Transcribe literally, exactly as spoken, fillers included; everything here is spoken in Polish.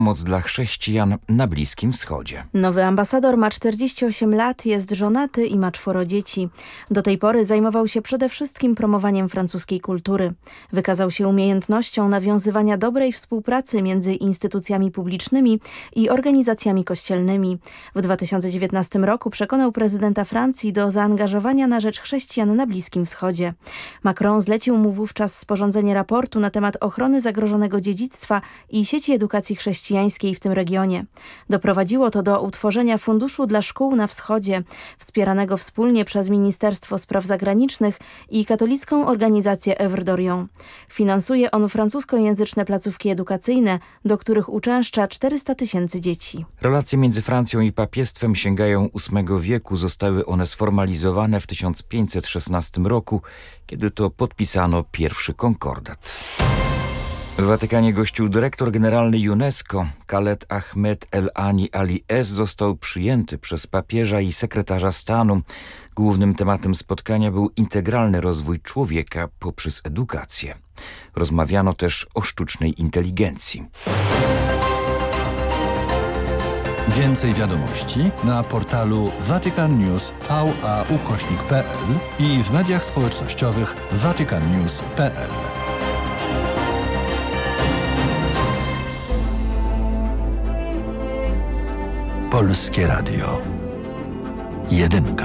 Pomoc dla chrześcijan na Bliskim Wschodzie. Nowy ambasador ma czterdzieści osiem lat, jest żonaty i ma czworo dzieci. Do tej pory zajmował się przede wszystkim promowaniem francuskiej kultury. Wykazał się umiejętnością nawiązywania dobrej współpracy między instytucjami publicznymi i organizacjami kościelnymi. W dwa tysiące dziewiętnastym roku przekonał prezydenta Francji do zaangażowania na rzecz chrześcijan na Bliskim Wschodzie. Macron zlecił mu wówczas sporządzenie raportu na temat ochrony zagrożonego dziedzictwa i sieci edukacji chrześcijańskiej w tym regionie. Doprowadziło to do utworzenia Funduszu dla Szkół na Wschodzie, wspieranego wspólnie przez Ministerstwo Spraw Zagranicznych i katolicką organizację Œuvre d'Orient. Finansuje on francuskojęzyczne placówki edukacyjne, do których uczęszcza czterysta tysięcy dzieci. Relacje między Francją i papiestwem sięgają ósmego wieku. Zostały one sformalizowane w tysiąc pięćset szesnastym roku, kiedy to podpisano pierwszy konkordat. W Watykanie gościł dyrektor generalny UNESCO. Khaled Ahmed El Ani Ali Es został przyjęty przez papieża i sekretarza stanu. Głównym tematem spotkania był integralny rozwój człowieka poprzez edukację. Rozmawiano też o sztucznej inteligencji. Więcej wiadomości na portalu Vatican News V A ukośnik P L i w mediach społecznościowych vatican news kropka p l. Polskie Radio. Jedynka.